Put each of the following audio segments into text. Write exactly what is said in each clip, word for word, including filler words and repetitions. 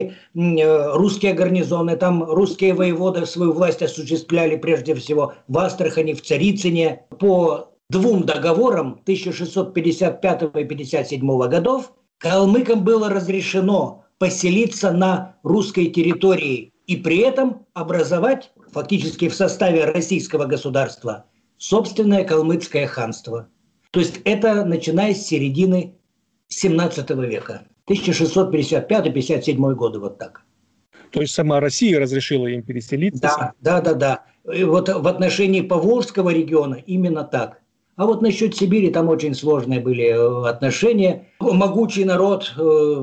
русские гарнизоны, там русские воеводы свою власть осуществляли прежде всего в Астрахани, в Царицыне. По двум договорам тысяча шестьсот пятьдесят пятого и пятьдесят седьмого годов калмыкам было разрешено поселиться на русской территории и при этом образовать фактически в составе российского государства собственное калмыцкое ханство. То есть это начиная с середины семнадцатого века. тысяча шестьсот пятьдесят пятый — пятьдесят седьмой годы, вот так. То есть сама Россия разрешила им переселиться? Да, да, да, да. И вот в отношении Поволжского региона именно так. А вот насчет Сибири там очень сложные были отношения. Могучий народ,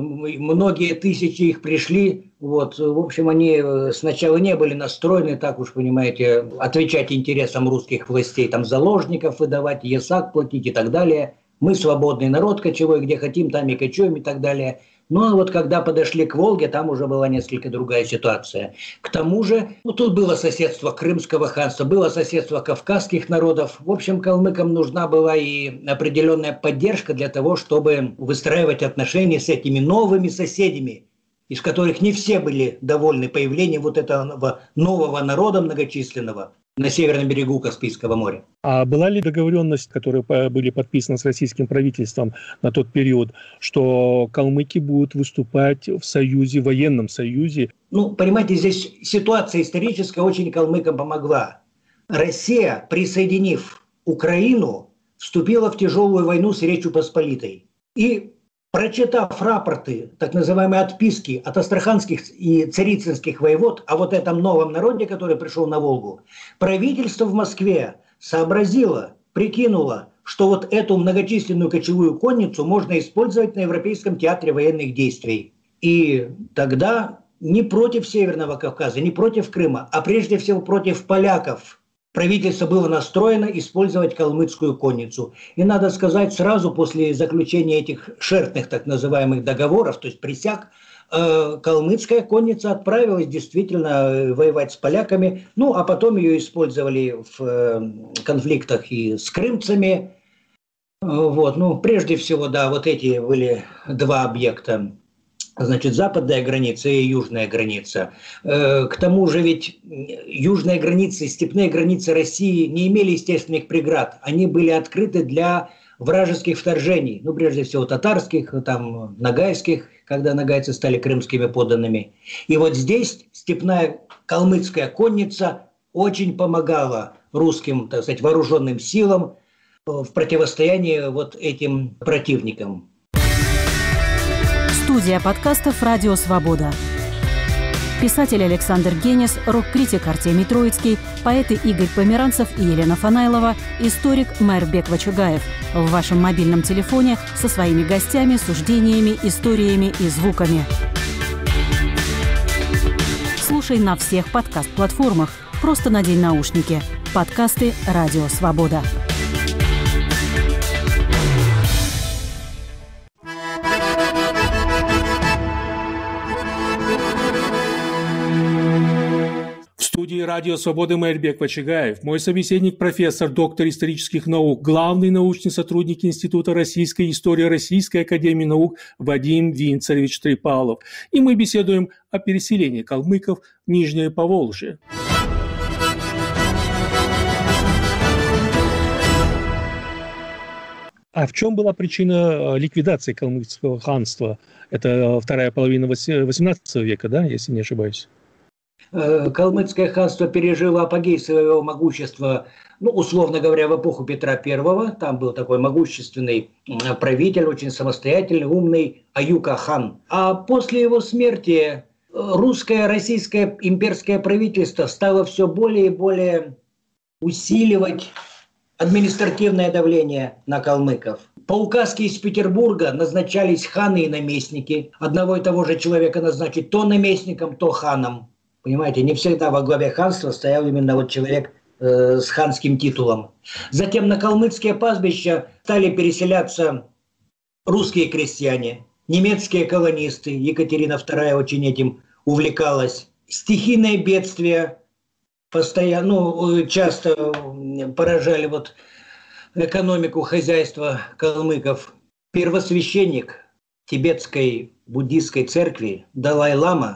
многие тысячи их пришли. Вот, в общем, они сначала не были настроены, так уж понимаете, отвечать интересам русских властей, там заложников выдавать, ясак платить и так далее. Мы свободный народ кочевой, где хотим, там и кочуем и так далее. Но вот когда подошли к Волге, там уже была несколько другая ситуация. К тому же, ну, тут было соседство Крымского ханства, было соседство кавказских народов. В общем, калмыкам нужна была и определенная поддержка для того, чтобы выстраивать отношения с этими новыми соседями, из которых не все были довольны появлением вот этого нового народа многочисленного на северном берегу Каспийского моря. А была ли договоренность, которые были подписаны с российским правительством на тот период, что калмыки будут выступать в союзе, в военном союзе? Ну, понимаете, здесь ситуация историческая очень калмыкам помогла. Россия, присоединив Украину, вступила в тяжелую войну с Речью Посполитой. И прочитав рапорты, так называемые отписки от астраханских и царицынских воевод о вот этом новом народе, который пришел на Волгу, правительство в Москве сообразило, прикинуло, что вот эту многочисленную кочевую конницу можно использовать на Европейском театре военных действий. И тогда не против Северного Кавказа, не против Крыма, а прежде всего против поляков правительство было настроено использовать калмыцкую конницу. И надо сказать, сразу после заключения этих шертных так называемых договоров, то есть присяг, э, калмыцкая конница отправилась действительно воевать с поляками. Ну, а потом ее использовали в э, конфликтах и с крымцами. Вот, ну, прежде всего, да, вот эти были два объекта. Значит, западная граница и южная граница. К тому же ведь южная граница и степные границы России не имели естественных преград. Они были открыты для вражеских вторжений. Ну, прежде всего, татарских, там, ногайских, когда ногайцы стали крымскими подданными. И вот здесь степная калмыцкая конница очень помогала русским, так сказать, вооруженным силам в противостоянии вот этим противникам. Студия подкастов «Радио Свобода». Писатель Александр Генис, рок-критик Артемий Троицкий, поэты Игорь Померанцев и Елена Фанайлова, историк Майрбек Вачугаев. В вашем мобильном телефоне со своими гостями, суждениями, историями и звуками. Слушай на всех подкаст-платформах. Просто надень наушники. Подкасты «Радио Свобода». В студии «Радио Свобода» Майрбек Вачугаев, мой собеседник, профессор, доктор исторических наук, главный научный сотрудник Института российской истории Российской академии наук Вадим Винцерович Трипалов. И мы беседуем о переселении калмыков в Нижнее Поволжье. А в чем была причина ликвидации калмыцкого ханства? Это вторая половина восемнадцатого века, да, если не ошибаюсь? Калмыцкое ханство пережило апогей своего могущества, ну, условно говоря, в эпоху Петра Первого. Там был такой могущественный правитель, очень самостоятельный, умный Аюка-хан. А после его смерти русское, российское имперское правительство стало все более и более усиливать административное давление на калмыков. По указке из Петербурга назначались ханы и наместники. Одного и того же человека назначить то наместником, то ханом. Понимаете, не всегда во главе ханства стоял именно вот человек э, с ханским титулом. Затем на калмыцкие пастбища стали переселяться русские крестьяне, немецкие колонисты. Екатерина Вторая очень этим увлекалась. Стихийные бедствия постоянно, ну, часто поражали вот экономику хозяйства калмыков. Первосвященник тибетской буддийской церкви Далай-лама